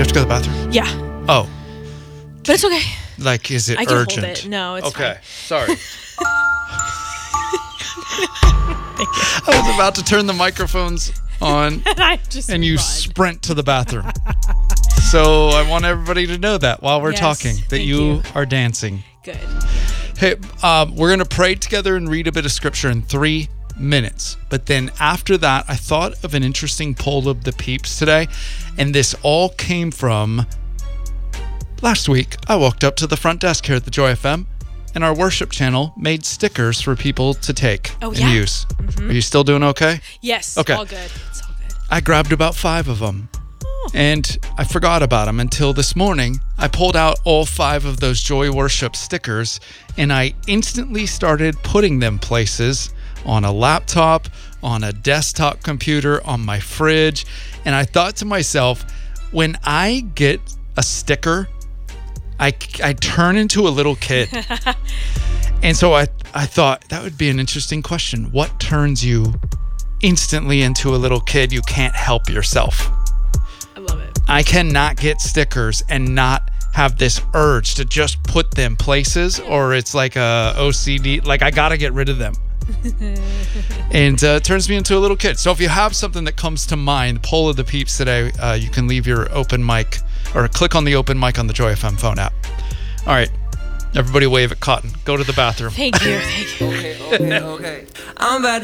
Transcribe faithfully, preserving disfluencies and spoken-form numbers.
to go to the bathroom? Yeah. Oh. But it's okay. Like, is it I can urgent? hold it. No, it's okay. fine. Sorry. I was about to turn the microphones on, And I just and you run. sprint to the bathroom. So I want everybody to know that while we're Yes, talking, that thank you, you. are dancing. Good. Hey, um, we're going to pray together and read a bit of scripture in three minutes. But then after that, I thought of an interesting poll of the peeps today. And this all came from last week. I walked up to the front desk here at the Joy F M, and our worship channel made stickers for people to take Oh, and yeah. use. Mm-hmm. Are you still doing okay? Yes. Okay. All good. It's all good. I grabbed about five of them. Oh. And I forgot about them until this morning. I pulled out all five of those Joy Worship stickers, and I instantly started putting them places on a laptop, on a desktop computer, on my fridge. And I thought to myself, when I get a sticker, I, I turn into a little kid. And so I, I thought that would be an interesting question. What turns you instantly into a little kid? You can't help yourself. I love it. I cannot get stickers and not have this urge to just put them places, or it's like a O C D, like I gotta get rid of them. And uh, it turns me into a little kid. So if you have something that comes to mind, poll of the peeps today, uh, you can leave your open mic or click on the open mic on the Joy F M phone app. All right, everybody wave at Cotton. Go to the bathroom. Thank you. Thank you. Okay, okay, okay. I'm about